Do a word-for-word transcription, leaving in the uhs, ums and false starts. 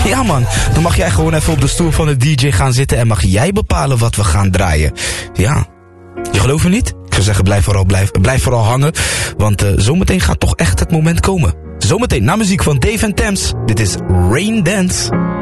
Ja man, dan mag jij gewoon even op de stoel van de D J gaan zitten en mag jij bepalen wat we gaan draaien. Ja, je gelooft me niet? Ik zou zeggen, blijf vooral, blijf, blijf vooral hangen, want uh, zometeen gaat toch echt het moment komen. Zometeen na muziek van Dave en Thames. Dit is Rain Dance.